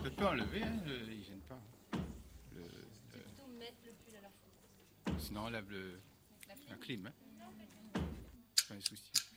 Tu peux enlever, hein, il gêne pas. C'est plutôt mettre le pull à la fois. Sinon on enlève la clim. Hein. Pas un souci.